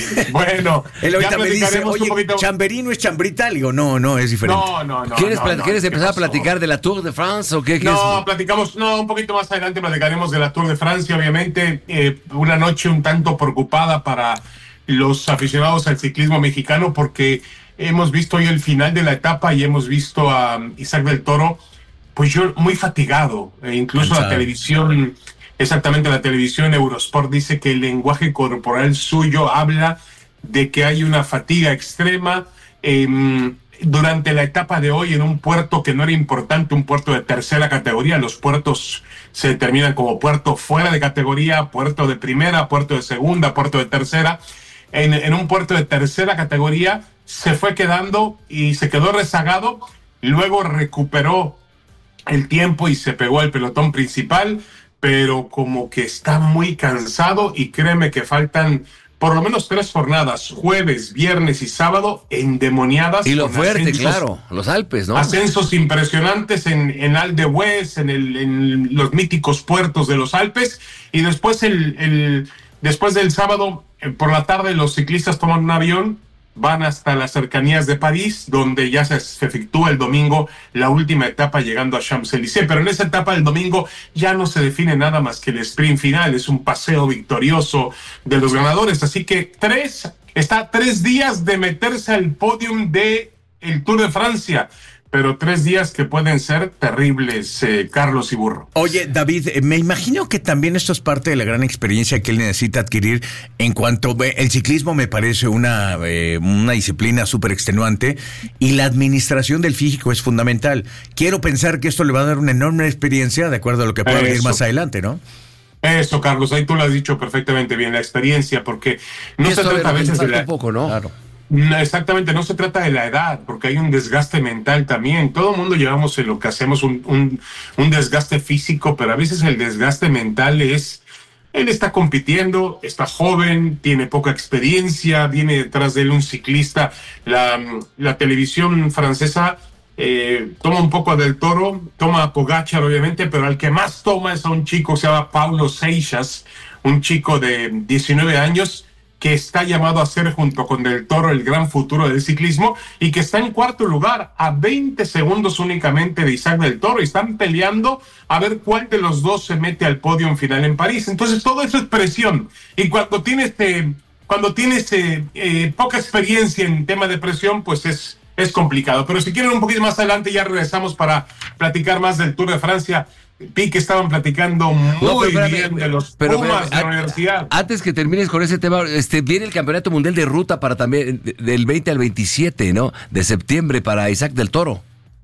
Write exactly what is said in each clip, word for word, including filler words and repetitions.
Bueno, él ahorita me dice, un oye, poquito... Chamberí no es chambrita. Digo, no, no, es diferente. No, no, no. ¿Quieres, no, plat- no, ¿quieres ¿qué empezar pasó? a platicar de la Tour de France o qué? No, platicamos, no, un poquito más adelante platicaremos de la Tour de Francia, obviamente. Eh, una noche un tanto preocupada para los aficionados al ciclismo mexicano, porque hemos visto hoy el final de la etapa y hemos visto a Isaac del Toro, pues yo muy fatigado. E incluso Cansado. la televisión, exactamente la televisión Eurosport dice que el lenguaje corporal suyo habla de que hay una fatiga extrema. Eh, durante la etapa de hoy en un puerto que no era importante, un puerto de tercera categoría. Los puertos se determinan como puerto fuera de categoría, puerto de primera, puerto de segunda, puerto de tercera. En, en un puerto de tercera categoría se fue quedando y se quedó rezagado, luego recuperó el tiempo y se pegó al pelotón principal, pero como que está muy cansado y créeme que faltan por lo menos tres jornadas, jueves, viernes y sábado, endemoniadas. Y lo con fuerte, ascensos, claro, los Alpes, ¿no? Ascensos impresionantes en, en Alpe d'Huez, en, el, en los míticos puertos de los Alpes, y después, el, el, después del sábado, eh, por la tarde, los ciclistas toman un avión, van hasta las cercanías de París, donde ya se, se efectúa el domingo la última etapa llegando a Champs-Élysées. Pero en esa etapa del domingo ya no se define nada más que el sprint final, es un paseo victorioso de los ganadores. Así que tres, está a tres días de meterse al podium de el Tour de Francia, pero tres días que pueden ser terribles, eh, Carlos y Burro. Oye, David, eh, me imagino que también esto es parte de la gran experiencia que él necesita adquirir en cuanto... eh, el ciclismo me parece una, eh, una disciplina súper extenuante y la administración del físico es fundamental. Quiero pensar que esto le va a dar una enorme experiencia de acuerdo a lo que pueda venir más adelante, ¿no? Eso, Carlos, ahí tú lo has dicho perfectamente bien, la experiencia, porque no se trata a veces de la... un poco, ¿no? Claro. No, exactamente, no se trata de la edad, porque hay un desgaste mental también. Todo el mundo llevamos en lo que hacemos un, un, un desgaste físico, pero a veces el desgaste mental es... Él está compitiendo, está joven, tiene poca experiencia, viene detrás de él un ciclista. La, la televisión francesa eh, toma un poco a Del Toro, toma a Pogacar obviamente, pero al que más toma es a un chico que se llama Paulo Seixas, un chico de diecinueve años, que está llamado a ser junto con Del Toro el gran futuro del ciclismo y que está en cuarto lugar a veinte segundos únicamente de Isaac Del Toro y están peleando a ver cuál de los dos se mete al podio final en París. Entonces todo eso es presión y cuando tienes, eh, cuando tienes eh, eh, poca experiencia en tema de presión pues es, es complicado. Pero si quieren un poquito más adelante ya regresamos para platicar más del Tour de Francia. Vi que estaban platicando muy No, pero, espérame, bien de los pero, Pumas espérame, de la a- universidad. Antes que termines con ese tema, este viene el Campeonato Mundial de Ruta para también de- del veinte al veintisiete, ¿no? De septiembre para Isaac Del Toro.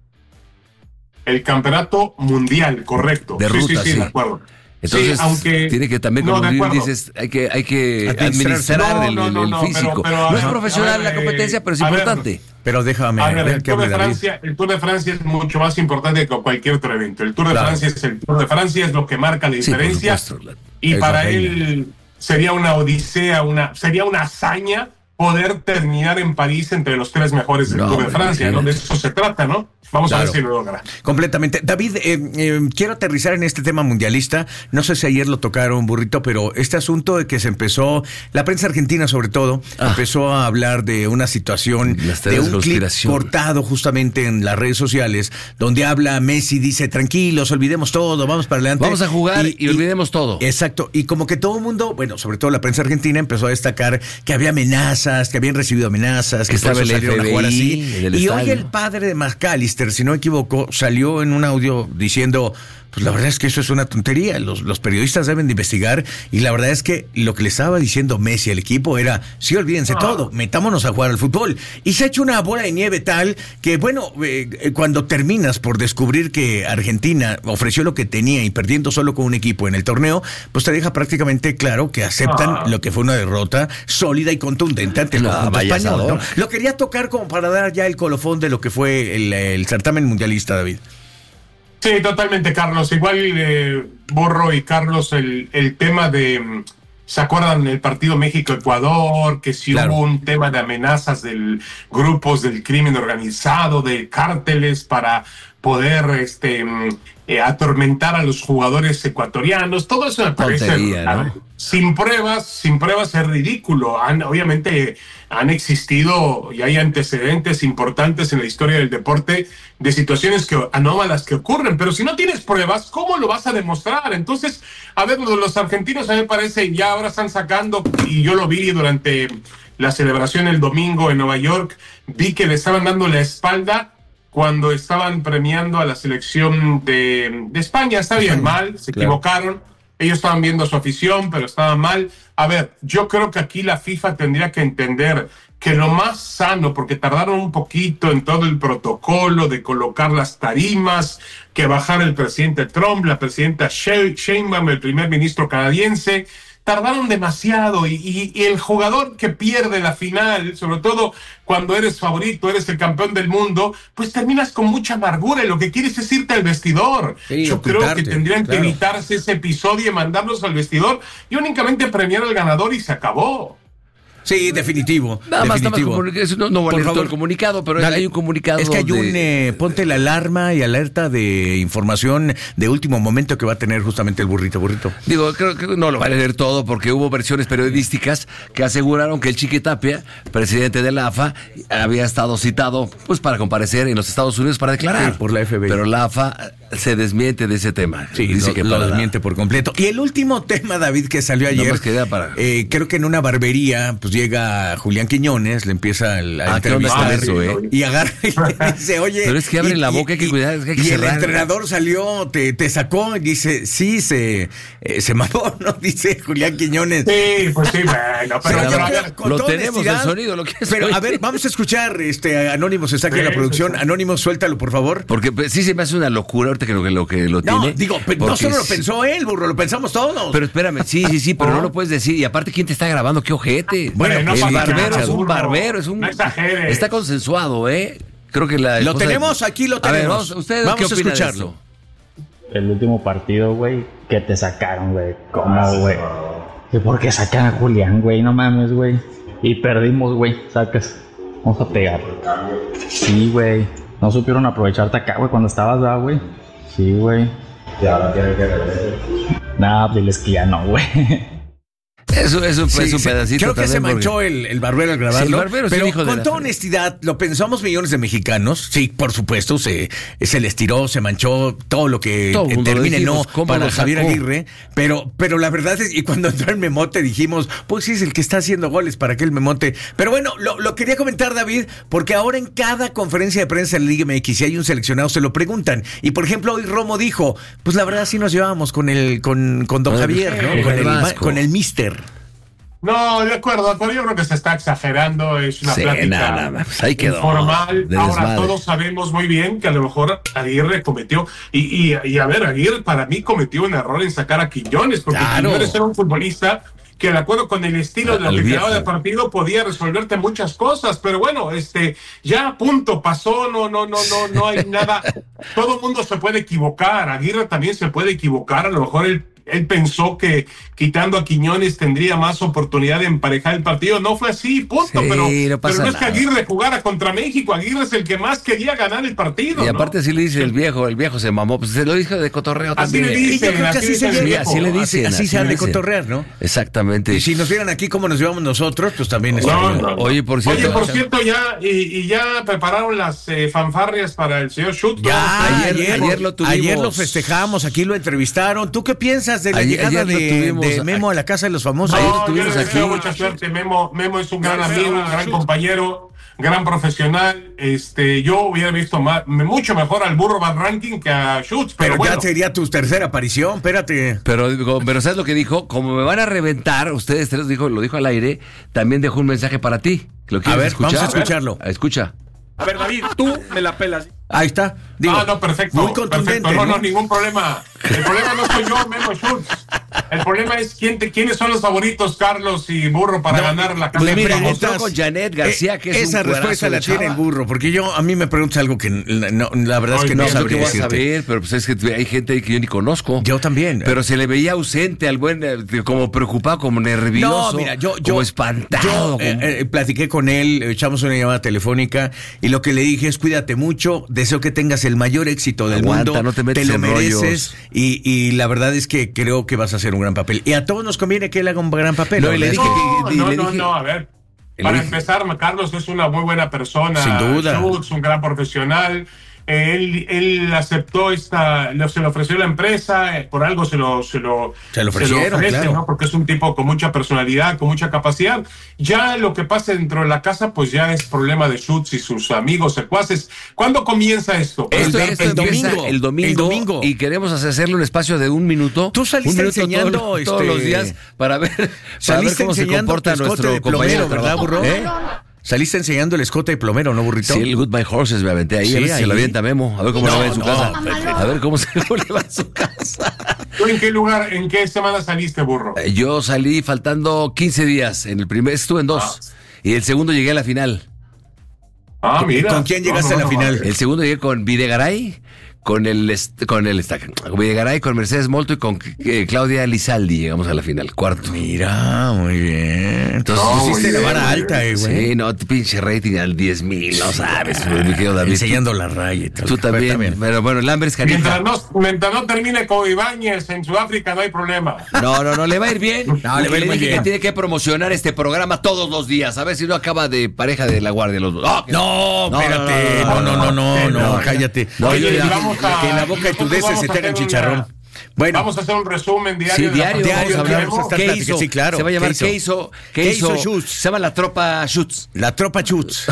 El campeonato mundial, correcto. De sí, ruta, sí, sí, sí. de acuerdo. Entonces, Sí, aunque- tiene que también, no, como de bien acuerdo. dices, hay que, hay que Administrarse. administrar No, el, no, el- no, el no, físico. pero- pero, no a es ver, profesional a ver, la competencia, pero es a ver, importante. Pero déjame, A ver, deja el que Tour de hable David. Francia, el Tour de Francia es mucho más importante que cualquier otro evento. El Tour de Claro. Francia es el Tour de Francia, es lo que marca la Sí, por diferencia. supuesto. La- y es para la él sería una odisea, una, sería una hazaña poder terminar en París entre los tres mejores del No, Tour de me Francia, imagino. ¿no? De eso se trata, ¿no? Vamos a Claro. ver si lo logra. Completamente. David, eh, eh, quiero aterrizar en este tema mundialista. No sé si ayer lo tocaron, Burrito, pero este asunto de que se empezó, la prensa argentina sobre todo, Ah. empezó a hablar de una situación, Las de teorías de un clip conspiración. cortado justamente en las redes sociales, donde habla Messi, dice, tranquilos, olvidemos todo, vamos para adelante. Vamos a jugar y, olvidemos todo. Exacto. Y como que todo el mundo, bueno, sobre todo la prensa argentina, empezó a destacar que había amenazas, que habían recibido amenazas, que, Que por estaba eso el salieron a F B I jugar así. en el Y hoy estadio. el padre de McAllister, si no me equivoco, salió en un audio diciendo, pues la verdad es que eso es una tontería, los, los periodistas deben de investigar, y la verdad es que lo que le estaba diciendo Messi al equipo era, sí, olvídense Ah. todo, metámonos a jugar al fútbol. Y se ha hecho una bola de nieve tal que, bueno, eh, eh, cuando terminas por descubrir que Argentina ofreció lo que tenía y perdiendo solo con un equipo en el torneo, pues te deja prácticamente claro que aceptan Ah. lo que fue una derrota sólida y contundente ante el No, conjunto vaya español, ¿no? asador. Lo quería tocar como para dar ya el colofón de lo que fue el, el certamen mundialista, David. Sí, totalmente, Carlos. Igual eh, Borro y Carlos, el, el tema de... mm, ¿se acuerdan del partido México-Ecuador? Que si Claro. hubo un tema de amenazas de grupos del crimen organizado, de cárteles para, poder este, eh, atormentar a los jugadores ecuatorianos. Todo eso me parece, tontería, ¿no? Sin pruebas, sin pruebas es ridículo. Han, obviamente han existido y hay antecedentes importantes en la historia del deporte de situaciones que, anómalas que ocurren, pero si no tienes pruebas, ¿cómo lo vas a demostrar? Entonces, a ver, los, los argentinos a mí me parece ya ahora están sacando, y yo lo vi durante la celebración el domingo en Nueva York, vi que le estaban dando la espalda cuando estaban premiando a la selección de, de España. Está bien, mal, se claro. equivocaron. Ellos estaban viendo a su afición, pero estaban mal. A ver, yo creo que aquí la FIFA tendría que entender que lo más sano, porque tardaron un poquito en todo el protocolo de colocar las tarimas, que bajar el presidente Trump, la presidenta Sheinbaum, el primer ministro canadiense, tardaron demasiado y, y, y el jugador que pierde la final, sobre todo cuando eres favorito, eres el campeón del mundo, pues terminas con mucha amargura y lo que quieres es irte al vestidor. Sí, Yo creo que tendrían claro. que evitarse ese episodio y mandarlos al vestidor y únicamente premiar al ganador y se acabó. Sí, definitivo. Nada más, definitivo. Nada más no, no vale todo el comunicado, pero Dale. hay un comunicado. Es que hay de... un, eh, ponte la alarma y alerta de información de último momento que va a tener justamente el burrito, burrito. Digo, creo que no lo va a leer todo porque hubo versiones periodísticas que aseguraron que el Chiqui Tapia, presidente de la A F A, había estado citado pues para comparecer en los Estados Unidos para declarar. Sí, por la F B I. Pero la A F A se desmiente de ese tema. Sí, dice lo, que lo desmiente por completo. Y el último tema, David, que salió ayer, no para... eh, creo que en una barbería, pues llega Julián Quiñones, le empieza a ah, entrevistar eso, ¿eh? y agarra y le dice, oye... Pero es que abre y, la boca, hay que cuidar, hay que Y cerrar. el entrenador salió, te, te sacó y dice, sí, se, eh, se mamó, ¿no? Dice Julián Quiñones. Sí, pues sí, bueno, pero... pero, pero, pero con lo tenemos, el sonido, lo que es. Pero, a ver, vamos a escuchar, este, Anónimos está aquí sí, en la producción. Sí, sí. Anónimos, suéltalo, por favor. Porque pues, sí se me hace una locura ahorita que lo que lo, que lo no, tiene. digo, no solo lo pensó él, burro, lo pensamos todos. Pero espérame, sí, sí, sí, pero oh. no lo puedes decir. Y aparte, ¿quién te está grabando? ¡Qué ojete! Bueno, no el barbero nada, es un burro. barbero, es un... No exageres. Está consensuado, ¿eh? Creo que la... Lo tenemos, de... aquí lo tenemos. A ver, vamos, ¿ustedes vamos qué a escucharlo. El último partido, güey, que te sacaron, güey. ¿Cómo, güey? ¿Y por qué sacan a Julián, güey? No mames, güey. Y perdimos, güey. Sacas. Vamos a pegar. Sí, güey. No supieron aprovecharte acá, güey, cuando estabas, ¿verdad, güey? Sí, güey. Y ahora tienen que regresar. Nah, diles que ya no, güey. Eso, eso sí, es un sí, pedacito. Creo que se manchó porque... el, el barbero al grabarlo. Sí, el barbero pero hijo con de toda honestidad, lo pensamos millones de mexicanos. Sí, por supuesto, se, se les tiró, se manchó todo lo que todo eh, termine no para Javier Aguirre. Pero, pero la verdad es, y cuando entró el Memote dijimos, pues sí, es el que está haciendo goles para que el Memote. Pero bueno, lo, lo quería comentar, David, porque ahora en cada conferencia de prensa en la Liga M X, si hay un seleccionado, se lo preguntan. Y por ejemplo, hoy Romo dijo, pues la verdad sí nos llevábamos con el, con, con don Javier, ¿no? Con el, con el Mister. No, de acuerdo, de acuerdo, yo creo que se está exagerando, es una sí, plática nada, nada, pues ahí quedó, informal. Ahora todos sabemos muy bien que a lo mejor Aguirre cometió, y, y, y a ver, Aguirre para mí cometió un error en sacar a Quiñones, porque claro. Quiñones era un futbolista que de acuerdo con el estilo de lo que quedaba de partido podía resolverte muchas cosas, pero bueno, este, ya punto, pasó, no, no, no, no, no hay nada, todo el mundo se puede equivocar, Aguirre también se puede equivocar, a lo mejor él Él pensó que quitando a Quiñones tendría más oportunidad de emparejar el partido. No fue así, punto. Sí, pero, no pero no es que Aguirre jugara contra México. Aguirre es el que más quería ganar el partido. Y aparte, ¿no? así le dice el viejo, el viejo se mamó. Pues se lo dijo de cotorreo así también. Le dicen, y yo creo que así, así, se sí, así le dicen. Así, así se han de cotorrear, ¿no? Exactamente. Y si nos vieran aquí como nos llevamos nosotros, pues también es. No, no, no. Oye, por cierto. Oye, por cierto, ya, y, y ya prepararon las eh, fanfarrias para el señor Schutz. Ya, ayer, ayer, ayer lo tuvimos. Ayer lo festejamos, aquí lo entrevistaron. ¿Tú qué piensas de la ayer, llegada ayer de, de Memo a la casa de los famosos? No, ayer yo le deseo mucha suerte. Memo, Memo es un gran amigo, un gran compañero, gran profesional. Este, yo hubiera visto más, mucho mejor al Burro Van Ranking que a Schutz. Pero, pero bueno. Ya sería tu tercera aparición, espérate. Pero, pero ¿sabes lo que dijo? Como me van a reventar, ustedes tres dijo, lo dijo al aire, también dejó un mensaje para ti. ¿Lo a ver, escuchar? vamos a escucharlo. A ver, escucha. A ver, David, tú me la pelas. Ahí está. Digo, ah, no, perfecto. Muy contundente. Perfecto. No, no, ningún problema. El problema no soy yo, Memo Schutz. El problema es quién te, quiénes son los favoritos, Carlos y Burro, para no, ganar la casa. Le preguntas con Janet García, que es esa un respuesta la tiene el Burro, porque yo a mí me preguntas algo que no, la verdad Ay, es que no, no sabría decirte. Saber, pero pues es que hay gente que yo ni conozco. Yo también. Pero se le veía ausente al buen, como preocupado, como nervioso, no, mira, yo, yo, como espantado. Yo eh, eh, platiqué con él, echamos una llamada telefónica y lo que le dije es cuídate mucho, deseo que tengas el mayor éxito del Aguanta, mundo, no te metes lo en mereces y, y la verdad es que creo que vas a hacer un gran papel. Y a todos nos conviene que él haga un gran papel. No, y le dije No, que- y no, le no, dije- no, a ver. le Para dije- empezar, Carlos es una muy buena persona. Sin duda. Schultz, un gran profesional. Eh, él, él aceptó esta, lo- se le ofreció la empresa, eh, por algo se lo, se lo, Se lo ofrecieron, ofrece, claro. ¿no? Porque es un tipo con mucha personalidad, con mucha capacidad. Ya lo que pase dentro de la casa, pues ya es problema de Schultz y sus amigos, secuaces. ¿Cuándo comienza esto? Esto, El- esto el empieza domingo, el domingo, el domingo. y queremos hacerle un espacio de un minuto. Tú saliste un minuto enseñando, todos, todos este, los días para ver, para ver Saliste cómo se enseñando comporta tu escote nuestro de compañero plomero, de ¿verdad, trabajo. burro? ¿Eh? Saliste enseñando el escote de plomero, ¿no, burrito? Sí, el Goodbye Horses me aventé ahí, Sí, a ver si se ahí. lo avienta Memo, a ver cómo No, lo ve en su no, casa. Pepe. A ver cómo se cómo le va en su casa. ¿Tú en qué lugar, en qué semana saliste, burro? Eh, Yo salí faltando quince días. En el primer estuve en dos. Y el segundo llegué a la final. Ah, mira. ¿Con quién llegaste a la final? El segundo llegué con Videgaray, con el est- con el esta- con Videgaray, con Mercedes Molto y con eh, Claudia Lizaldi. Llegamos a la final, cuarto. Mira, muy bien. Entonces No, pusiste muy la bien, vara muy alta, eh, güey. Sí, no, pinche rating al diez mil, no sabes, mi querido David. Enseñando la raya y tal. Tú también, pero bueno, el hambre es Mientras canija. no, mientras no termine con Ibáñez en Sudáfrica, no hay problema. No, no, no, le va a ir bien. No, le va a ir Le muy dije bien. que tiene que promocionar este programa todos los días. A ver si no acaba de pareja de la guardia los dos. ¡Oh, que No, No, espérate. no, No, no, no, no, no, no, cállate. no, Oye, yo ya- vamos a- que en la boca de tu nosotros dese vamos se a te hagan hacer una- chicharrón. Bueno, Vamos a hacer un resumen diario. Sí, de la diario, partida. vamos a diario, hablar. vamos a estar ¿Qué platicando. hizo? Sí, claro. Se va a llamar ¿Qué ¿Qué hizo? hizo? ¿Qué, ¿Qué hizo hizo? Schutz? Se llama la tropa Schutz. la tropa Chutz.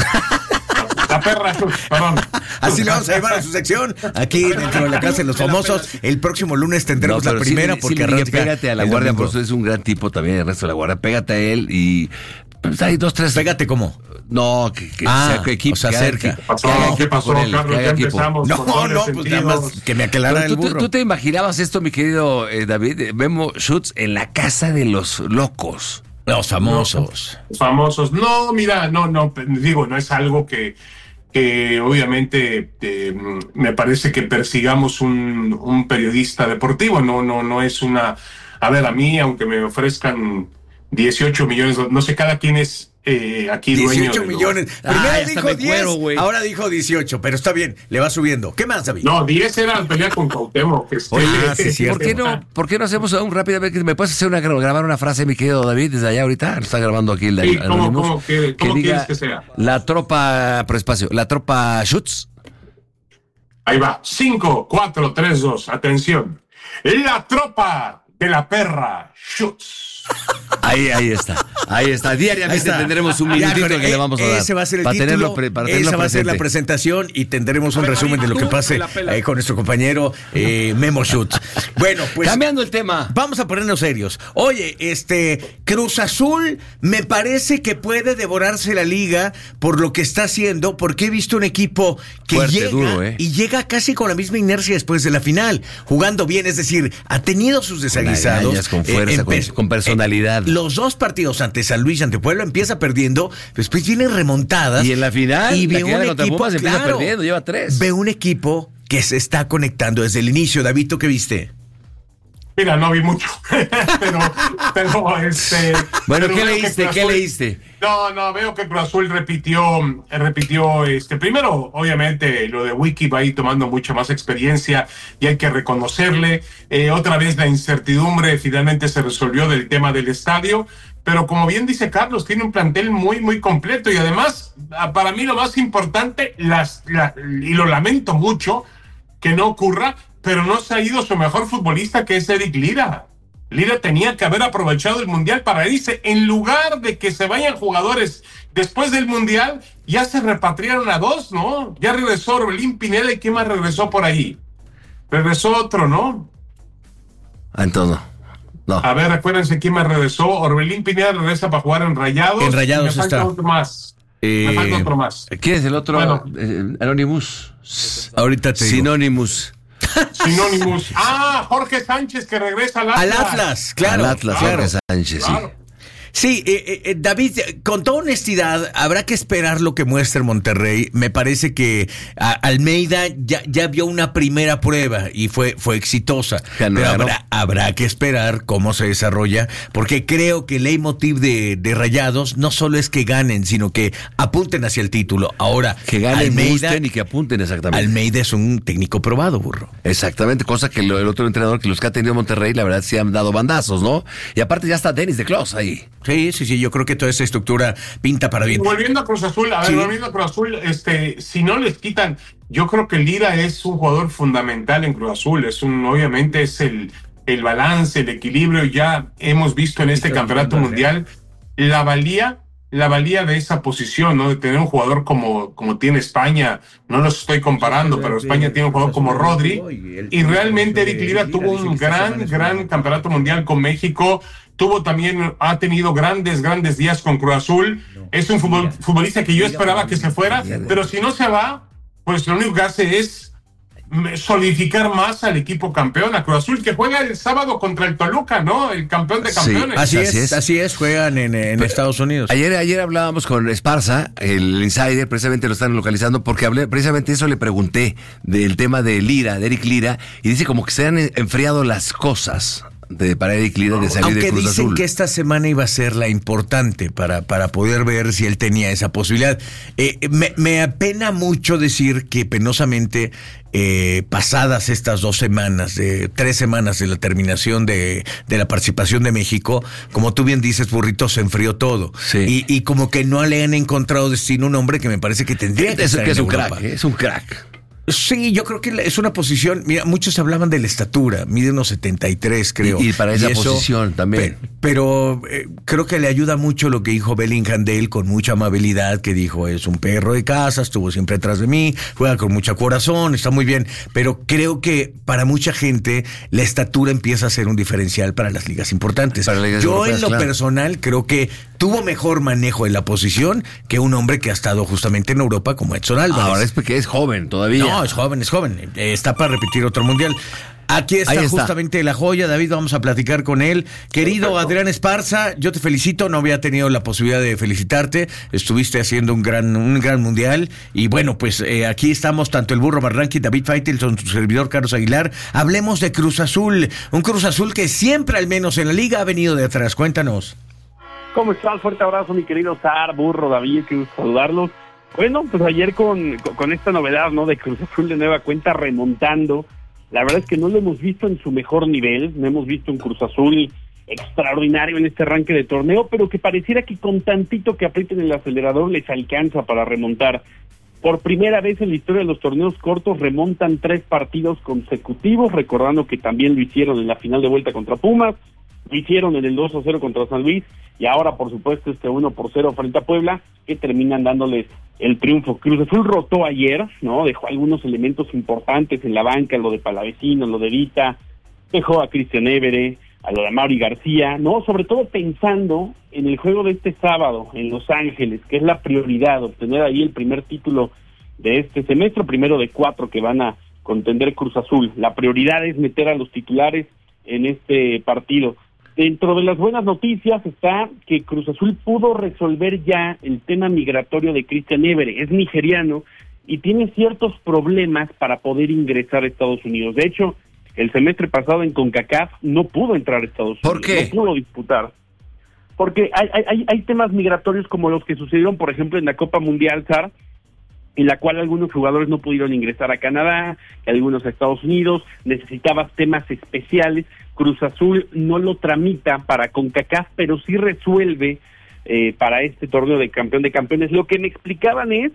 La perra, perdón. Así le vamos a llevar a su sección. Aquí dentro de la casa de los famosos. El próximo lunes tendremos No, la pero sí primera le- sí porque le dije, arranca pégate a la el guardia, domingo. por eso es un gran tipo también, el resto de la guardia. Pégate a él y pues, hay dos, tres. Pégate cómo. No, que, que Ah, sea que equipo. o sea, que haga cerca. equipo, ¿Qué pasó? que haga ¿Qué equipo pasó, con él, Carlos? que haga Ya equipo. empezamos. No, con dobles no, pues nada más sentidos. que me aclarara Pero el ¿tú, te- burro. tú te imaginabas esto, mi querido eh, David? Eh, Memo Schutz en la casa de los locos. Los famosos. Famosos. No, mira, no, no, digo, no es algo que, que obviamente eh, me parece que persigamos un, un periodista deportivo. No, no, no es una. A ver, a mí, aunque me ofrezcan dieciocho millones, no sé, cada quien es eh, aquí dueño dieciocho de lo- millones. Ah, Primero hasta dijo me diez, cuero, güey. ahora dijo dieciocho, pero está bien, le va subiendo. ¿Qué más, David? No, diez era la pelea con Cuauhtémoc. que este- Oye, ah, sí, cierto. ¿Por qué no, por qué no hacemos un rápido? A ver, ¿me puedes hacer una, grabar una frase, mi querido David, desde allá ahorita? Está grabando aquí el Sí, el ¿cómo- Anonymous. cómo que- cómo quieres que sea? La tropa, por espacio, la tropa Schutz. Ahí va. cinco, cuatro, tres, dos. Atención. La tropa de la perra Schutz. Ahí, ahí está, ahí está. Diariamente Ahí está. tendremos un Ya, minutito con- que le vamos a dar. Ese va a ser el para título, tenerlo, pre- para tenerlo esa va a ser la presente. presentación y tendremos un A ver, resumen de lo David, que tú pase me la pelas. eh, con nuestro compañero eh, Memo Schutz. Bueno, pues Cambiando el tema. vamos a ponernos serios. Oye, este Cruz Azul me parece que puede devorarse la liga por lo que está haciendo, porque he visto un equipo que Fuerte, llega duro, ¿eh? y llega casi con la misma inercia después de la final, jugando bien, es decir, ha tenido sus desaguisados. agallas, con fuerza, con- con personalidad. eh, los dos partidos ante San Luis, ante Puebla, empieza perdiendo, después vienen remontadas. Y en la final, y la ve que gana un contra equipo, Pumas, empieza claro, perdiendo, lleva tres. Ve un equipo que se está conectando desde el inicio. David, ¿tú qué viste? Mira, no vi mucho. pero, pero, este. Bueno, pero ¿qué veo que leíste? Cruz ¿Qué Azul- leíste? No, no, veo que Cruz Azul repitió, repitió, este, primero, obviamente, lo de Wiki va ahí tomando mucha más experiencia y hay que reconocerle. Eh, otra vez la incertidumbre finalmente se resolvió del tema del estadio, pero como bien dice Carlos, tiene un plantel muy, muy completo y además, para mí lo más importante, las, la, y lo lamento mucho que no ocurra, pero no se ha ido su mejor futbolista, que es Eric Lira. Lira tenía que haber aprovechado el Mundial para irse. En lugar de que se vayan jugadores después del Mundial, ya se repatriaron a dos, ¿no? Ya regresó Orbelín Pineda y ¿quién más regresó por ahí? Regresó otro, ¿no? Ah, entonces no. No. A ver, acuérdense quién más regresó. Orbelín Pineda regresa para jugar en Rayados. En Rayados Me falta está. otro más. Eh, Me falta otro más. ¿Quién es el otro? Bueno. Eh, Anonymous. Ahorita te digo. Sinónimos. Sinónimos. Ah, Jorge Sánchez que regresa al Atlas. Al Atlas, claro. Al Atlas, claro. Jorge Sánchez, sí. Claro. Sí, eh, eh, David, con toda honestidad, habrá que esperar lo que muestre Monterrey. Me parece que a, Almeida ya, ya vio una primera prueba y fue, fue exitosa. Claro, pero claro. habrá, habrá que esperar cómo se desarrolla, porque creo que el leitmotiv de, de Rayados no solo es que ganen, sino que apunten hacia el título. Ahora, Que ganen, Almeida, gusten y que apunten exactamente. Almeida es un técnico probado, burro. Exactamente, cosa que lo- el otro entrenador, que los que ha tenido Monterrey, la verdad sí han dado bandazos, ¿no? Y aparte ya está Denis de Clos ahí. Sí, sí, sí, yo creo que toda esa estructura pinta para bien. Volviendo a Cruz Azul, a ver, Sí. volviendo a Cruz Azul, este, si no les quitan, yo creo que Lira es un jugador fundamental en Cruz Azul, es un, obviamente es el, el balance, el equilibrio, ya hemos visto en este campeonato mundial la valía, la valía de esa posición, ¿no? De tener un jugador como, como tiene España, no los estoy comparando, pero España tiene un jugador como Rodri, y realmente Eric Lira tuvo un gran, gran campeonato mundial con México, tuvo también, ha tenido grandes, grandes días con Cruz Azul, es un futbol- futbolista que yo esperaba que se fuera, pero si no se va, pues lo único que hace es solidificar más al equipo campeón, a Cruz Azul, que juega el sábado contra el Toluca, ¿no? El campeón de Sí, campeones. Así, Así es, es. así es, juegan en, en Estados Unidos. Ayer, ayer hablábamos con Esparza, el insider, precisamente lo están localizando, porque hablé, precisamente eso le pregunté del tema de Lira, de Eric Lira, y dice como que se han enfriado las cosas de, para Eric Lira de salir Aunque de Cruz dicen Azul. que esta semana iba a ser la importante para, para poder ver si él tenía esa posibilidad. Eh, me, me apena mucho decir que penosamente, eh, pasadas estas dos semanas, eh, tres semanas de la terminación de, de la participación de México, como tú bien dices, Burrito, se enfrió todo. Sí. Y, y como que no le han encontrado destino a un hombre que me parece que tendría que Es, estar que es en un Europa. crack, ¿eh? es un crack. Sí, yo creo que es una posición, mira, muchos hablaban de la estatura, mide unos setenta y tres, creo. Y- y para esa posición también. pe- Pero, eh, creo que le ayuda mucho lo que dijo Bellingham de él con mucha amabilidad, que dijo, es un perro de casa, estuvo siempre atrás de mí, juega con mucho corazón, está muy bien. Pero creo que para mucha gente la estatura empieza a ser un diferencial para las ligas importantes. Para las ligas yo europeas, en lo claro. personal creo que tuvo mejor manejo de la posición que un hombre que ha estado justamente en Europa como Edson Álvarez. Ahora es porque es joven todavía. No, es joven, es joven. Eh, Está para repetir otro mundial. Aquí está, Ahí está. justamente la joya, David, vamos a platicar con él. Querido Adrián Esparza, yo te felicito, no había tenido la posibilidad de felicitarte, estuviste haciendo un gran un gran mundial, y bueno, pues eh, aquí estamos, tanto el Burro Barranqui, David Faitelson, su servidor Carlos Aguilar. Hablemos de Cruz Azul, un Cruz Azul que siempre, al menos en la liga, ha venido de atrás. Cuéntanos. ¿Cómo estás? Fuerte abrazo, mi querido Sar, Burro, David, que gusto saludarlos. Bueno, pues ayer con, con, con esta novedad, ¿no? De Cruz Azul de nueva cuenta remontando. La verdad es que no lo hemos visto en su mejor nivel, no hemos visto un Cruz Azul extraordinario en este arranque de torneo, pero que pareciera que con tantito que aprieten el acelerador les alcanza para remontar. Por primera vez en la historia de los torneos cortos remontan tres partidos consecutivos, recordando que también lo hicieron en la final de vuelta contra Pumas, lo hicieron en el dos a cero contra San Luis, y ahora por supuesto este uno por cero frente a Puebla, que terminan dándoles el triunfo. Cruz Azul rotó ayer, ¿no? Dejó algunos elementos importantes en la banca, lo de Palavecino, lo de Vita, dejó a Cristian Évere, a lo de Mauri García, ¿no? Sobre todo pensando en el juego de este sábado en Los Ángeles, que es la prioridad, obtener ahí el primer título de este semestre, primero de cuatro que van a contender Cruz Azul. La prioridad es meter a los titulares en este partido. Dentro de las buenas noticias está que Cruz Azul pudo resolver ya el tema migratorio de Cristian Évere. Es nigeriano y tiene ciertos problemas para poder ingresar a Estados Unidos. De hecho, el semestre pasado en CONCACAF no pudo entrar a Estados Unidos. ¿Por qué? No pudo disputar. Porque hay, hay, hay temas migratorios como los que sucedieron, por ejemplo, en la Copa Mundial, Sar, en la cual algunos jugadores no pudieron ingresar a Canadá, algunos a Estados Unidos, necesitabas temas especiales. Cruz Azul no lo tramita para CONCACAF, pero sí resuelve eh, para este torneo de campeón de campeones. Lo que me explicaban es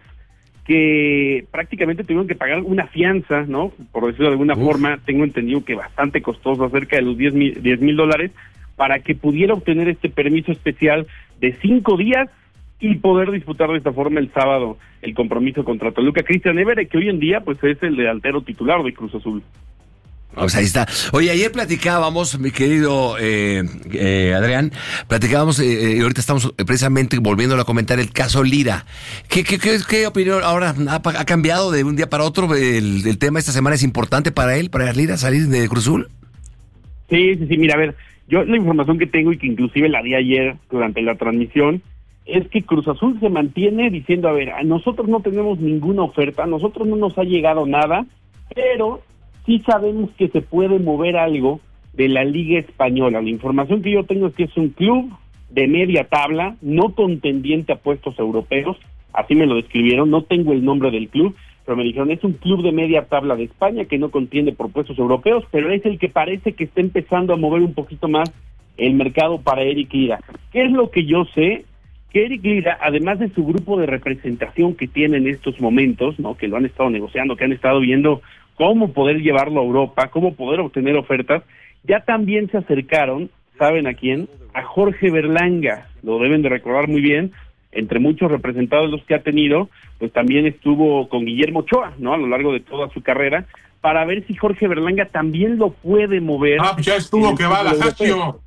que prácticamente tuvieron que pagar una fianza, ¿no? Por decirlo de alguna Uf. forma, tengo entendido que bastante costoso, cerca de los diez mil dólares, para que pudiera obtener este permiso especial de cinco días y poder disputar de esta forma el sábado el compromiso contra Toluca. Cristian Évere, que hoy en día pues es el delantero titular de Cruz Azul. Pues ahí está. Oye, ayer platicábamos, mi querido eh, eh, Adrián, platicábamos, eh, y ahorita estamos precisamente volviendo a comentar el caso Lira. ¿Qué, qué, qué, qué opinión ahora ha, ha cambiado de un día para otro? El, el tema esta semana es importante para él, para Lira, salir de Cruz Azul. Sí, sí, sí, mira, a ver, Yo la información que tengo y que inclusive la di ayer durante la transmisión es que Cruz Azul se mantiene diciendo, a ver, a nosotros no tenemos ninguna oferta, a nosotros no nos ha llegado nada, pero sí sabemos que se puede mover algo de la Liga Española. La información que yo tengo es que es un club de media tabla, no contendiente a puestos europeos, así me lo describieron, no tengo el nombre del club, pero me dijeron, es un club de media tabla de España que no contiende por puestos europeos, pero es el que parece que está empezando a mover un poquito más el mercado para Eric Lira. ¿Qué es lo que yo sé? Que Eric Lira, además de su grupo de representación que tiene en estos momentos, ¿no?, que lo han estado negociando, que han estado viendo cómo poder llevarlo a Europa, cómo poder obtener ofertas, ya también se acercaron, ¿saben a quién? A Jorge Berlanga, lo deben de recordar muy bien, entre muchos representados los que ha tenido, pues también estuvo con Guillermo Ochoa, ¿no?, a lo largo de toda su carrera, para ver si Jorge Berlanga también lo puede mover. Ah, pues ya estuvo, que va a la Lazio.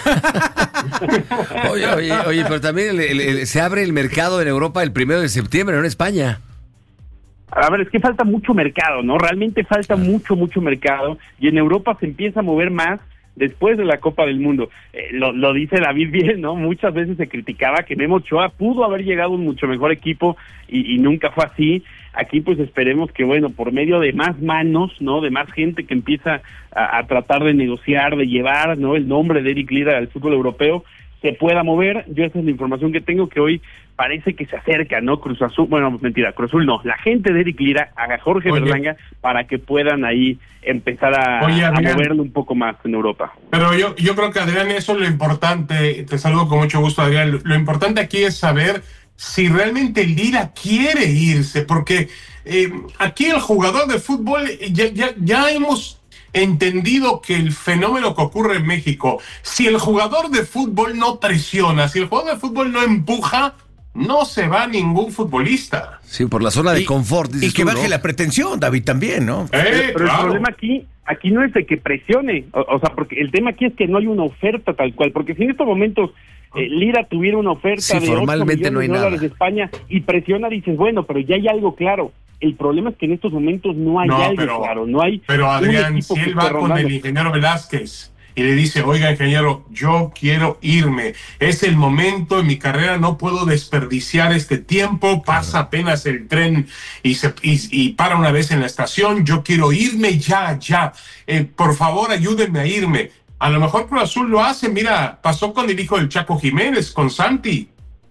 oye, oye, oye, pero también el, el, el, se abre el mercado en Europa el primero de septiembre, no en España. A ver, es que falta mucho mercado, ¿no? Realmente falta mucho, mucho mercado, y en Europa se empieza a mover más después de la Copa del Mundo. Eh, lo, lo dice David bien, ¿no? Muchas veces se criticaba que Memo Ochoa pudo haber llegado a un mucho mejor equipo y, y nunca fue así. Aquí pues esperemos que, bueno, por medio de más manos, ¿no?, de más gente que empieza a, a tratar de negociar, de llevar, ¿no?, el nombre de Eric Lira al fútbol europeo, se pueda mover. Yo esa es la información que tengo, que hoy parece que se acerca, ¿no?, Cruz Azul, bueno, mentira, Cruz Azul no, la gente de Eric Lira a Jorge Oye. Berlanga para que puedan ahí empezar a, Oye, a moverlo un poco más en Europa. Pero yo, yo creo que, Adrián, eso es lo importante, te saludo con mucho gusto, Adrián, lo importante aquí es saber si realmente Lira quiere irse, porque eh, aquí el jugador de fútbol, ya, ya, ya hemos entendido que el fenómeno que ocurre en México, si el jugador de fútbol no presiona, si el jugador de fútbol no empuja, no se va ningún futbolista. Sí, por la zona de y, confort. Y que tú, baje ¿no? la pretensión, David, también, ¿no? Eh, pero pero claro. el problema aquí, aquí no es de que presione, o, o sea, porque el tema aquí es que no hay una oferta tal cual, porque si en estos momentos eh, Lira tuviera una oferta sí, de ocho millones no hay de dólares nada. de España y presiona, dices, bueno, pero ya hay algo claro. El problema es que en estos momentos no hay No, algo pero, claro, no hay Pero Adrián, un equipo si que él va esté con rondando. el ingeniero Velázquez y le dice, oiga, ingeniero, yo quiero irme, es el momento en mi carrera, no puedo desperdiciar este tiempo, pasa apenas el tren y, se, y, y para una vez en la estación, yo quiero irme ya, ya, eh, por favor ayúdenme a irme. A lo mejor Cruz Azul lo hace, mira, pasó con el hijo del Chaco Jiménez, con Santi.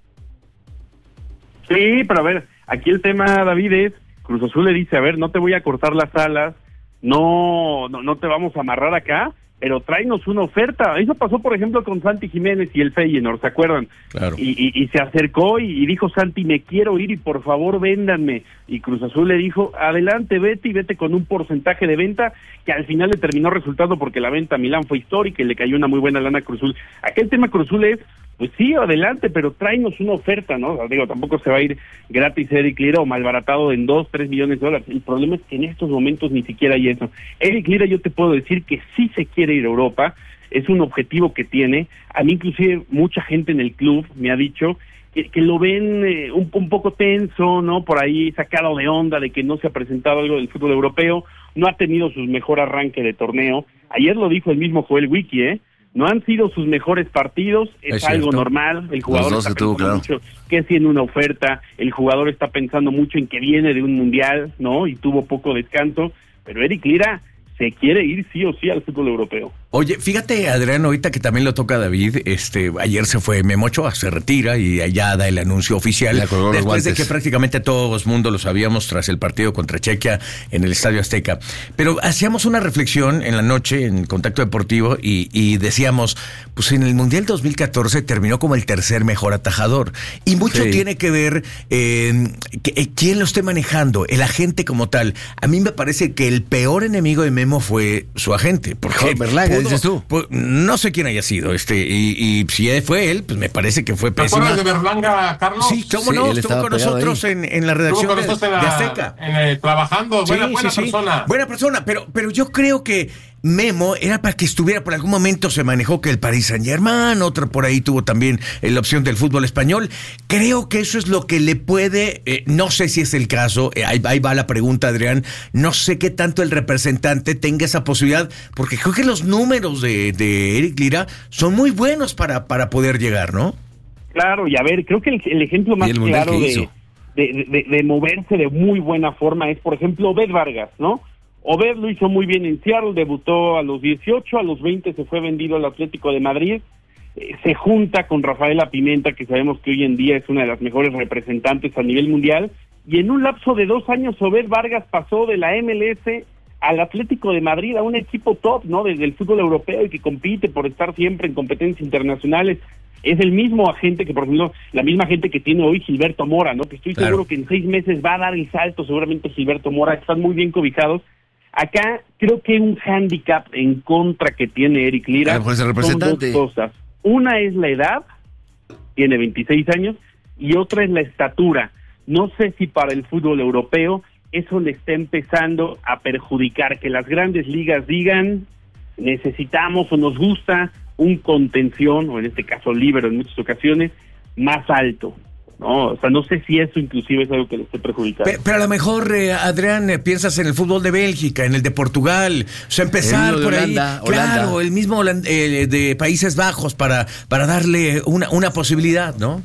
Sí, pero a ver, aquí el tema, David, es Cruz Azul le dice, a ver, no te voy a cortar las alas, no, no, no te vamos a amarrar acá, pero tráenos una oferta. Eso pasó, por ejemplo, con Santi Jiménez y el Feyenoord, ¿se acuerdan? Claro. Y, y, y se acercó y, y dijo, Santi, me quiero ir y por favor véndanme. Y Cruz Azul le dijo, adelante, vete y vete con un porcentaje de venta, que al final le terminó resultando porque la venta a Milán fue histórica y le cayó una muy buena lana a Cruz Azul. Aquel tema Cruz Azul es, pues sí, adelante, pero tráenos una oferta, ¿no? O sea, digo, tampoco se va a ir gratis Eric Lira o malbaratado en dos, tres millones de dólares. El problema es que en estos momentos ni siquiera hay eso. Eric Lira, yo te puedo decir que sí se quiere ir a Europa, es un objetivo que tiene. A mí inclusive mucha gente en el club me ha dicho que, que lo ven eh, un, un poco tenso, ¿no? Por ahí sacado de onda de que no se ha presentado algo del fútbol europeo, no ha tenido su mejor arranque de torneo. Ayer lo dijo el mismo Joel Wiki, ¿eh? No han sido sus mejores partidos, es, es algo normal, el jugador está pensando claro. mucho que siendo una oferta, el jugador está pensando mucho en que viene de un mundial, ¿no? Y tuvo poco descanso, pero Eric Lira se quiere ir sí o sí al fútbol europeo. Oye, fíjate, Adrián, ahorita que también lo toca David, este, ayer se fue Memo Ochoa, se retira y allá da el anuncio oficial, después de que prácticamente todos mundo lo sabíamos tras el partido contra Chequia en el Estadio Azteca. Pero hacíamos una reflexión en la noche en Contacto Deportivo y, y decíamos, pues en el Mundial dos mil catorce terminó como el tercer mejor atajador. Y mucho sí. tiene que ver eh, que, eh, quién lo esté manejando, el agente como tal. A mí me parece que el peor enemigo de Memo fue su agente, porque Berlanga, pudo, dices tú. Pues, no sé quién haya sido, este, y, y si fue él, pues me parece que fue pésimo. ¿Te acuerdas de Berlanga, Carlos? Sí, cómo sí, no, estuvo con nosotros en, en la redacción de, en la, de Azteca. En el, trabajando, buena, sí, buena sí, persona. Sí. Buena persona, pero, pero yo creo que Memo era para que estuviera, por algún momento se manejó que el Paris Saint-Germain, otro por ahí tuvo también eh, la opción del fútbol español. Creo que eso es lo que le puede, eh, no sé si es el caso, eh, ahí, ahí va la pregunta, Adrián, no sé qué tanto el representante tenga esa posibilidad, porque creo que los números de, de Eric Lira son muy buenos para, para poder llegar, ¿no? Claro, y a ver, creo que el, el ejemplo más claro de, de, de, de moverse de muy buena forma es, por ejemplo, Obed Vargas, ¿no? Obed lo hizo muy bien en Seattle, debutó a los dieciocho, a los veinte se fue vendido al Atlético de Madrid, eh, se junta con Rafaela Pimenta, que sabemos que hoy en día es una de las mejores representantes a nivel mundial, y en un lapso de dos años Obed Vargas pasó de la M L S al Atlético de Madrid, a un equipo top, ¿no?, desde el fútbol europeo y que compite por estar siempre en competencias internacionales. Es el mismo agente que, por ejemplo, la misma gente que tiene hoy Gilberto Mora, ¿no?, que estoy claro. seguro que en seis meses va a dar el salto, seguramente Gilberto Mora, están muy bien cobijados. Acá creo que un hándicap en contra que tiene Eric Lira ah, pues el representante. son dos cosas. Una es la edad, tiene veintiséis años, y otra es la estatura. No sé si para el fútbol europeo eso le está empezando a perjudicar, que las grandes ligas digan necesitamos o nos gusta un contención, o en este caso líbero en muchas ocasiones, más alto. No, o sea, no sé si eso inclusive es algo que le esté perjudicando. Pero, pero a lo mejor, eh, Adrián, eh, piensas en el fútbol de Bélgica, en el de Portugal, o sea, empezar por Holanda, ahí. Holanda. Claro, el mismo Holand- eh, de Países Bajos para, para darle una, una posibilidad, ¿no?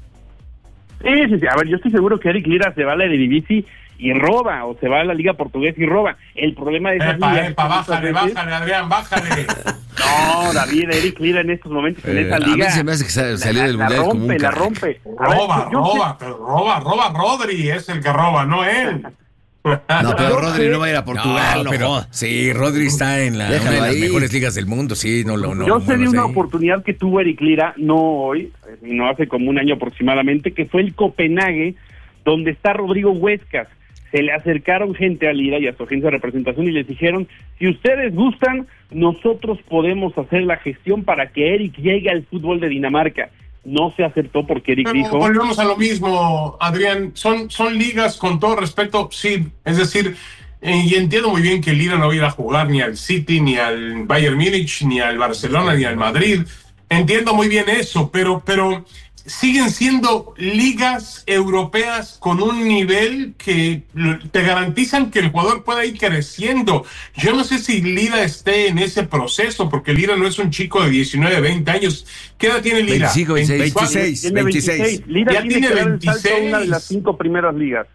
Sí, sí, sí. A ver, yo estoy seguro que Eric Lira se va a la Eredivisie y roba, o se va a la Liga Portuguesa y roba. El problema de esas epa, ligas... Epa, bájale, veces... bájale, Adrián, bájale. No, David, Eric Lira en estos momentos en eh, esa liga... A mí se me hace que sal, salir del la, mundial la rompe, como un la crack. rompe. Roba, ver, yo roba, sé... pero roba, roba Rodri, es el que roba, no él. No, pero Rodri no va a ir a Portugal, no, no, pero jodas. sí, Rodri está en la, una de las mejores ligas del mundo, sí, no lo no, Yo no, sé no de sé. una oportunidad que tuvo Eric Lira, no hoy, sino hace como un año aproximadamente, que fue el Copenhague, donde está Rodrigo Huescas. Se le acercaron gente a Lira y a su agencia de representación y les dijeron, si ustedes gustan, nosotros podemos hacer la gestión para que Eric llegue al fútbol de Dinamarca. No se aceptó porque Eric Pero dijo... volvemos a lo mismo, Adrián, son, son ligas con todo respeto, sí, es decir, eh, y entiendo muy bien que Lira no va a ir a jugar ni al City, ni al Bayern Múnich, ni al Barcelona, ni al Madrid, entiendo muy bien eso, pero, pero siguen siendo ligas europeas con un nivel que te garantizan que el jugador pueda ir creciendo. Yo no sé si Lira esté en ese proceso, porque Lira no es un chico de diecinueve, veinte años. ¿Qué edad tiene Lira? veinticinco, veintiséis, Tiene veintiséis. veintiséis. Lira Ya tiene tiene que dar el salto a veintiséis. una de las cinco primeras ligas.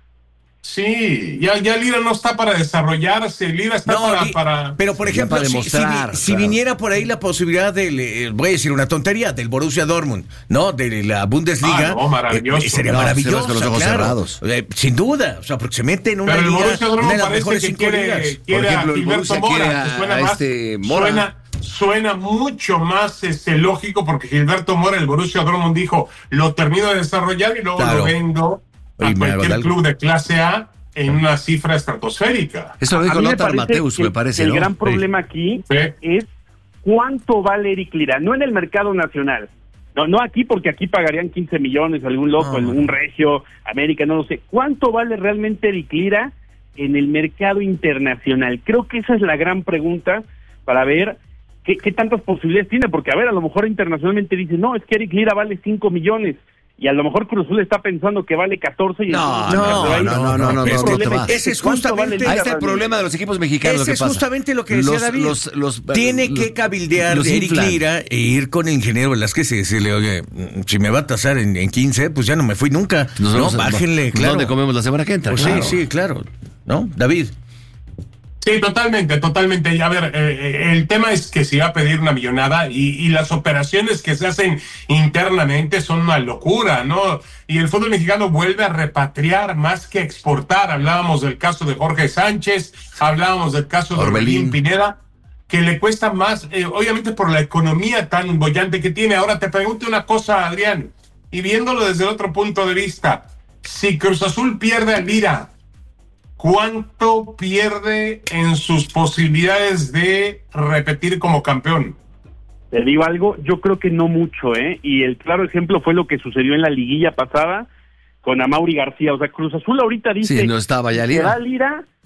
Sí, ya, ya Lira no está para desarrollarse, Lira está No, para, y- para... pero por ejemplo, para si, demostrar, si, si claro. viniera por ahí la posibilidad del, eh, voy a decir una tontería, del Borussia Dortmund, ¿no? De la Bundesliga, Ah, no, maravilloso. eh, sería No, maravilloso, con los ojos claro. cerrados. Eh, sin duda, o sea, porque se mete en una Pero el liga, Borussia una Dortmund de las parece mejores que cinco quiere, ligas. quiere Por ejemplo, a el Gilberto Borussia Mora, quiere a- que suena a más, este Mora. Suena, suena mucho más este, lógico, porque Gilberto Mora, el Borussia Dortmund dijo, lo termino de desarrollar y luego Claro. lo vendo a Oye, me hago cualquier algo. club de clase A en una cifra estratosférica. Eso lo A dijo mí me Lothar parece Mateus, que- me parece, que el ¿no? gran Sí. problema aquí Sí. es cuánto vale Eric Lira, no en el mercado nacional, no no aquí, porque aquí pagarían quince millones, algún loco, No. algún regio, América, no lo sé. ¿Cuánto vale realmente Eric Lira en el mercado internacional? Creo que esa es la gran pregunta para ver qué, qué tantas posibilidades tiene, porque a ver, a lo mejor internacionalmente dice, no, es que Eric Lira vale cinco millones, y a lo mejor Cruz Azul está pensando que vale catorce. Y No, entonces, no, pero ahí- no, no, no, no, el no, no problema te es va. Ese es ¿cuánto justamente- vale Ahí Lira está el realmente? problema de los equipos mexicanos. Ese lo que es pasa. justamente lo que decía Los- David. los- los- Tiene los- que cabildear los de Eric inflan. Lira e ir con el ingeniero Velázquez y decirle, oye, si me va a tasar en, en quince, pues ya no me fui nunca. Nos no, vamos a- bájenle, claro. ¿Dónde comemos la semana que entra? Pues Claro. sí, sí, claro. ¿No, David? Sí, totalmente, totalmente. Y a ver, eh, el tema es que se va a pedir una millonada y, y las operaciones que se hacen internamente son una locura, ¿no? Y el fútbol mexicano vuelve a repatriar más que exportar. Hablábamos del caso de Jorge Sánchez, hablábamos del caso de Orbelín. Orbelín Pineda, que le cuesta más, eh, obviamente por la economía tan bollante que tiene. Ahora te pregunto una cosa, Adrián, y viéndolo desde el otro punto de vista, si Cruz Azul pierde a Lira, ¿cuánto pierde en sus posibilidades de repetir como campeón? Te digo algo, yo creo que no mucho, ¿eh? Y el claro ejemplo fue lo que sucedió en la liguilla pasada con Amaury García. O sea, Cruz Azul ahorita dice, Sí, no estaba ya si Lira. se va Lira,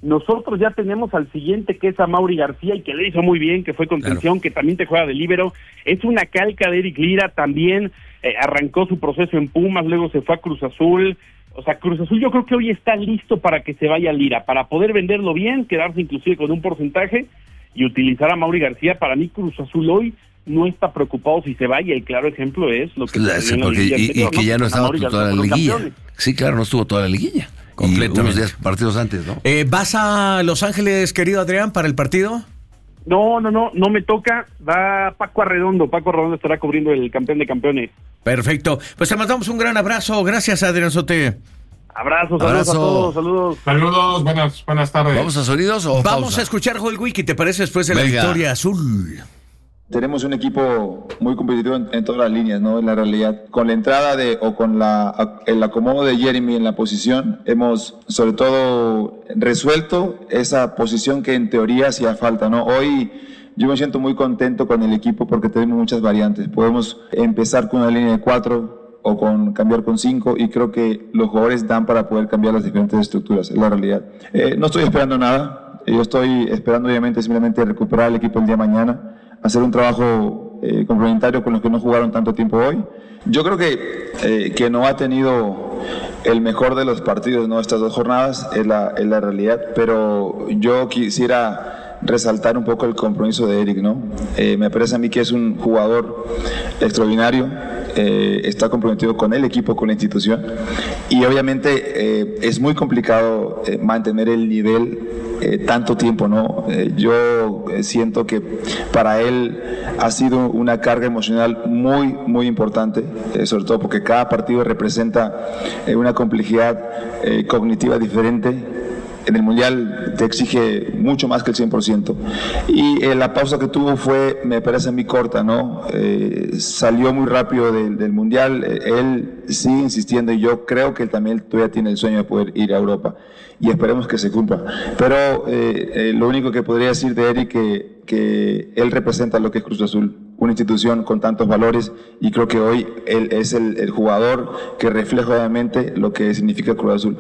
nosotros ya tenemos al siguiente, que es a Mauri García, y que le hizo muy bien, que fue contención, claro, que también te juega de líbero. Es una calca de Eric Lira, también eh, arrancó su proceso en Pumas, luego se fue a Cruz Azul. O sea, Cruz Azul yo creo que hoy está listo para que se vaya Lira, para poder venderlo bien, quedarse inclusive con un porcentaje y utilizar a Mauri García. Para mí Cruz Azul hoy no está preocupado si se va, y el claro ejemplo es lo que... Claro, sí, porque, y, anterior, y que ¿no? ya no estaba toda la liguilla. Campeones. Sí, claro, no estuvo toda la liguilla. Completamente. Unos días, partidos antes, ¿no? Eh, ¿Vas a Los Ángeles, querido Adrián, para el partido? No, no, no, no me toca. Va Paco Arredondo. Paco Arredondo estará cubriendo el campeón de campeones. Perfecto. Pues te mandamos un gran abrazo. Gracias, Adrián Sote. Abrazos, saludos Abrazo. a todos, saludos. Saludos, buenas, buenas tardes. ¿Vamos a sonidos o Vamos pausa? a escuchar Joel Wiki, ¿te parece? Después de la Venga. victoria azul. Tenemos un equipo muy competitivo en, en todas las líneas, ¿no? En la realidad, con la entrada de o con la el acomodo de Jeremy en la posición, hemos sobre todo resuelto esa posición que en teoría hacía falta, ¿no? Hoy yo me siento muy contento con el equipo porque tenemos muchas variantes. Podemos empezar con una línea de cuatro o con cambiar con cinco, y creo que los jugadores dan para poder cambiar las diferentes estructuras, es la realidad. Eh, no estoy esperando nada, yo estoy esperando obviamente simplemente recuperar el equipo el día de mañana, hacer un trabajo eh, complementario con los que no jugaron tanto tiempo hoy. Yo creo que, eh, que no ha tenido el mejor de los partidos, ¿no? Estas dos jornadas, es la, es la realidad, pero yo quisiera resaltar un poco el compromiso de Eric, ¿no? Eh, me parece a mí que es un jugador extraordinario, eh, está comprometido con el equipo, con la institución, y obviamente eh, es muy complicado eh, mantener el nivel Eh, tanto tiempo, ¿no? Eh, yo eh, siento que para él ha sido una carga emocional muy, muy importante, eh, sobre todo porque cada partido representa eh, una complejidad eh, cognitiva diferente. En el Mundial te exige mucho más que el cien por ciento. Y eh, la pausa que tuvo fue, me parece a mí, corta, ¿no? Eh, salió muy rápido del, del Mundial. Eh, él sigue insistiendo, y yo creo que él también todavía tiene el sueño de poder ir a Europa. Y esperemos que se cumpla. Pero eh, eh, lo único que podría decir de Eric que que él representa lo que es Cruz Azul, una institución con tantos valores, y creo que hoy él es el, el jugador que refleja obviamente lo que significa Cruz Azul.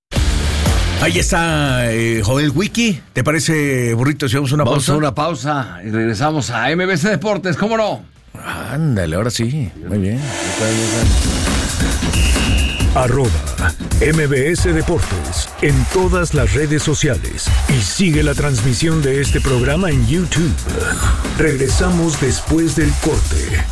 Ahí está eh, Joel Wiki. ¿Te parece, burrito, si vamos a una Vamos pausa? a una pausa y regresamos a M B C Deportes, ¿cómo no? Ándale, ahora sí. Muy bien. Arroba M B S Deportes en todas las redes sociales y sigue la transmisión de este programa en YouTube. Regresamos después del corte.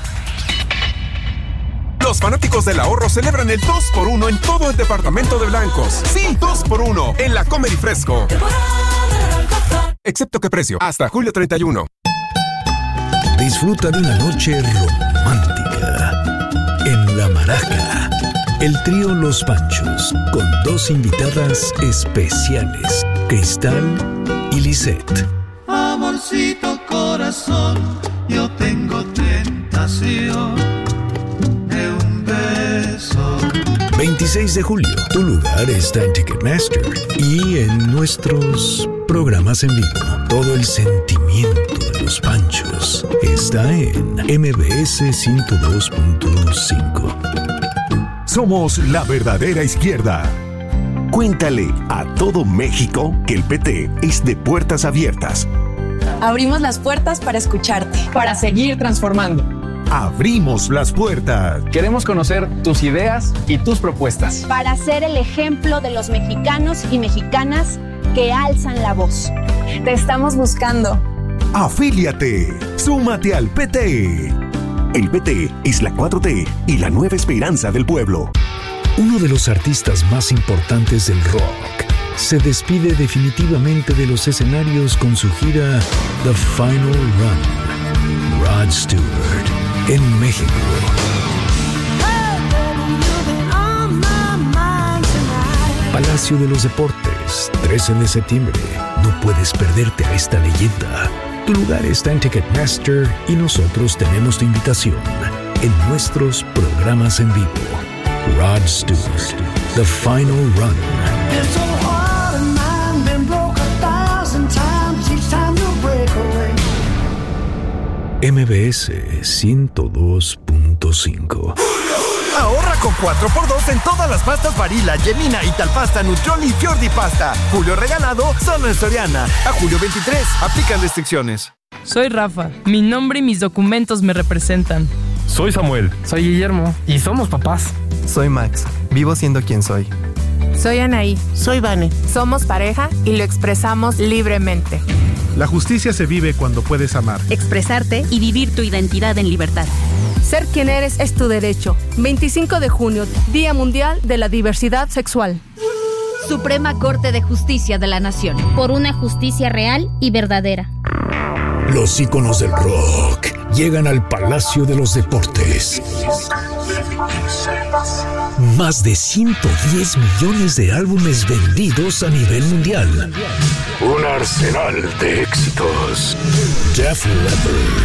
Los fanáticos del ahorro celebran el dos por uno en todo el departamento de blancos. Sí, dos por uno en la Comer y Fresco. Excepto que precio, hasta julio treinta y uno. Disfruta de una noche romántica en La Maraca. El trío Los Panchos, con dos invitadas especiales, Cristal y Lisette. Amorcito corazón, yo tengo tentación de un beso. veintiséis de julio, tu lugar está en Ticketmaster y en nuestros programas en vivo. Todo el sentimiento de Los Panchos está en M B S ciento dos punto cinco. Somos la verdadera izquierda. Cuéntale a todo México que el P T es de puertas abiertas. Abrimos las puertas para escucharte, para seguir transformando. Abrimos las puertas. Queremos conocer tus ideas y tus propuestas. Para ser el ejemplo de los mexicanos y mexicanas que alzan la voz. Te estamos buscando. Afíliate. Súmate al P T. El P T es la cuatro T y la nueva esperanza del pueblo. Uno de los artistas más importantes del rock se despide definitivamente de los escenarios con su gira The Final Run. Rod Stewart, en México. Palacio de los Deportes, trece de septiembre. No puedes perderte a esta leyenda. Tu lugar está en Ticketmaster y nosotros tenemos tu invitación en nuestros programas en vivo. Rod Stewart, The Final Run. M B S ciento dos punto cinco. Ahorra con cuatro por dos en todas las pastas Barilla, Gemina, Italpasta, Nutrioli y Fiordi Pasta. Julio regalado solo en Soriana. A julio veintitrés. Aplican restricciones. Soy Rafa. Mi nombre y mis documentos me representan. Soy Samuel. Soy Guillermo. Y somos papás. Soy Max. Vivo siendo quien soy. Soy Anaí. Soy Vane. Somos pareja y lo expresamos libremente. La justicia se vive cuando puedes amar, expresarte y vivir tu identidad en libertad. Ser quien eres es tu derecho. veinticinco de junio, Día Mundial de la Diversidad Sexual. Suprema Corte de Justicia de la Nación. Por una justicia real y verdadera. Los íconos del rock llegan al Palacio de los Deportes. Más de ciento diez millones de álbumes vendidos a nivel mundial. Un arsenal de éxitos. Def Leppard.